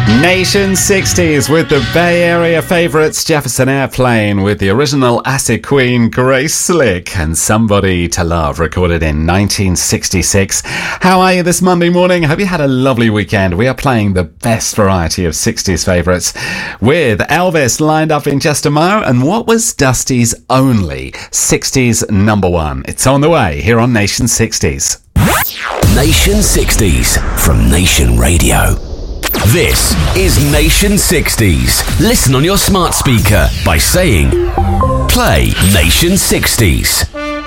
Nation 60s with the Bay Area favourites Jefferson Airplane with the original Acid Queen Grace Slick and Somebody to Love, recorded in 1966. How are you this Monday morning? Hope you had a lovely weekend. We are playing the best variety of 60s favourites with Elvis lined up in just a mo. And what was Dusty's only 60s number one? It's on the way here on Nation 60s. Nation 60s from Nation Radio. This is Nation 60s. Listen on your smart speaker by saying, play Nation 60s.